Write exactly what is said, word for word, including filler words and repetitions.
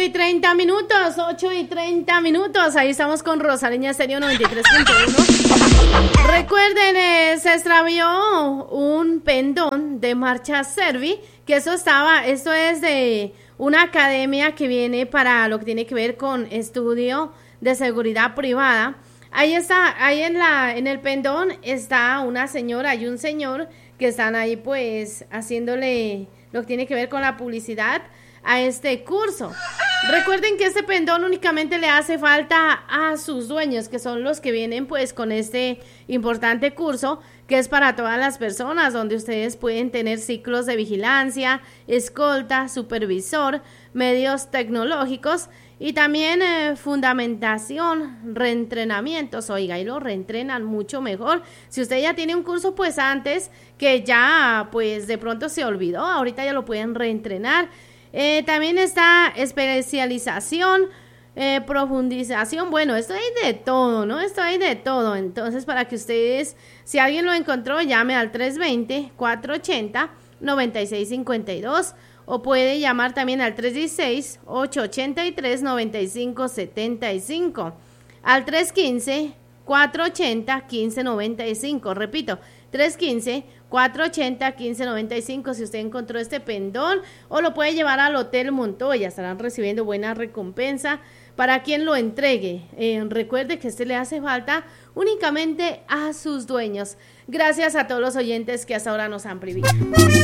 y treinta minutos, ocho y treinta minutos. Ahí estamos con Rosaleña Estéreo noventa y tres punto uno. Recuerden, eh, se extravió un pendón de marcha Servi, que eso estaba, esto es de una academia que viene para lo que tiene que ver con estudio de seguridad privada. Ahí está, ahí en la, en el pendón está una señora y un señor que están ahí pues haciéndole lo que tiene que ver con la publicidad a este curso. Recuerden que este pendón únicamente le hace falta a sus dueños, que son los que vienen pues con este importante curso, que es para todas las personas, donde ustedes pueden tener ciclos de vigilancia, escolta, supervisor, medios tecnológicos y también eh, fundamentación, reentrenamientos. Oiga, y lo reentrenan mucho mejor. Si usted ya tiene un curso pues antes, que ya pues de pronto se olvidó, ahorita ya lo pueden reentrenar. Eh, también está especialización, eh, profundización. Bueno, esto hay de todo, ¿no? Esto hay de todo. Entonces, para que ustedes, si alguien lo encontró, llame al tres dos cero, cuatro ocho cero, nueve seis cinco dos o puede llamar también al tres uno seis, ocho ocho tres, nueve cinco siete cinco, al tres uno cinco, cuatro ocho cero, uno cinco nueve cinco. Repito, tres uno cinco, cuatro ocho cero, uno cinco nueve cinco si usted encontró este pendón, o lo puede llevar al Hotel Montoya, estarán recibiendo buena recompensa para quien lo entregue. Eh, recuerde que este le hace falta únicamente a sus dueños. Gracias a todos los oyentes que hasta ahora nos han privilegiado.